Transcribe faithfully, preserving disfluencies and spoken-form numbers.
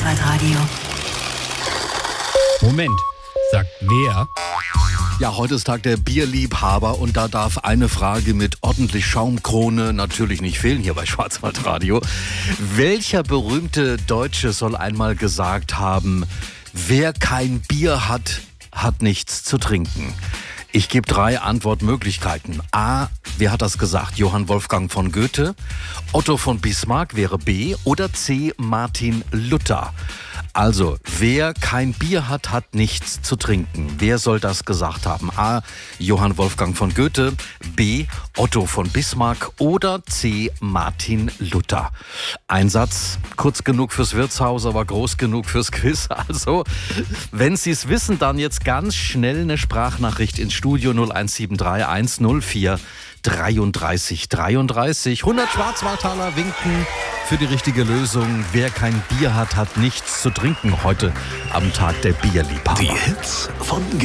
Schwarzwaldradio. Moment, sagt wer? Ja, heute ist Tag der Bierliebhaber und da darf eine Frage mit ordentlich Schaumkrone natürlich nicht fehlen hier bei Schwarzwaldradio. Welcher berühmte Deutsche soll einmal gesagt haben, wer kein Bier hat, hat nichts zu trinken? Ich gebe drei Antwortmöglichkeiten. A, wer hat das gesagt? Johann Wolfgang von Goethe, Otto von Bismarck wäre B oder C, Martin Luther. Also, wer kein Bier hat, hat nichts zu trinken. Wer soll das gesagt haben? A, Johann Wolfgang von Goethe, B, Otto von Bismarck oder C, Martin Luther. Ein Satz, kurz genug fürs Wirtshaus, aber groß genug fürs Quiz. Also, wenn Sie es wissen, dann jetzt ganz schnell eine Sprachnachricht ins Studio null eins sieben drei eins null vier dreiunddreißig dreiunddreißig. hundert Schwarzwaldtaler winken für die richtige Lösung. Wer kein Bier hat, hat nichts zu trinken heute am Tag der Bierliebhaber. Die Hits von